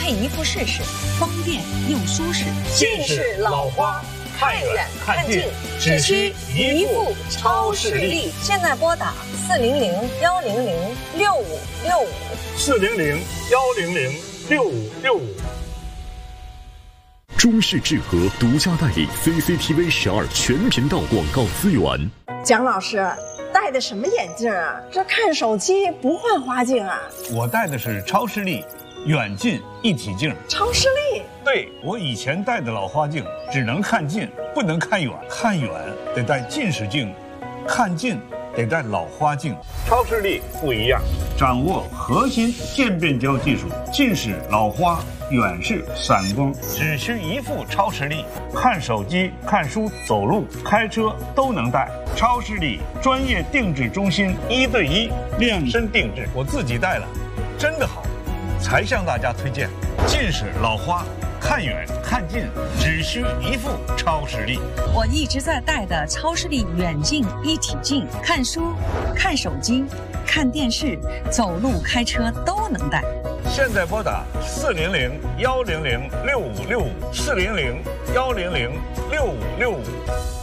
配一副试试，方便又舒适。 近视老花，看远看近，只需一副超视力。 现在拨打 400-100-6565，400-100-6565。 中视智和独家代理 CCTV 12全频道广告资源。 蒋老师戴的什么眼镜啊？这看手机不换花镜啊？ 我戴的是超视力远近一体镜。 超视力？ 对，我以前戴的老花镜只能看近，不能看远，看远得戴近视镜，看近得戴老花镜。 超视力不一样， 掌握核心渐变焦技术，近视、老花、远视、散光，只需一副超视力，看手机、看书、走路、开车都能戴。超视力专业定制中心，1对1量身定制，我自己戴了，真的好，才向大家推荐。近视、老花，看远看近，只需一副超视力。 我一直在戴的超视力远近一体镜，看书、看手机、看电视、走路、开车都能戴。 现在拨打400-100-6565，400-100-6565。